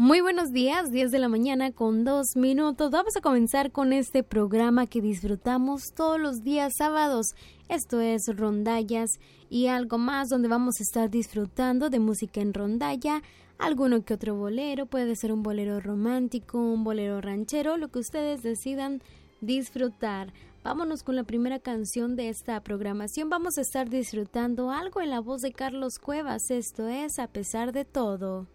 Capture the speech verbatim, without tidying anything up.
Muy buenos días, diez de la mañana con dos minutos. Vamos a comenzar con este programa que disfrutamos todos los días sábados. Esto es Rondallas y algo más, donde vamos a estar disfrutando de música en rondalla, alguno que otro bolero, puede ser un bolero romántico, un bolero ranchero, lo que ustedes decidan disfrutar. Vámonos con la primera canción de esta programación. Vamos a estar disfrutando algo en la voz de Carlos Cuevas. Esto es A pesar de todo.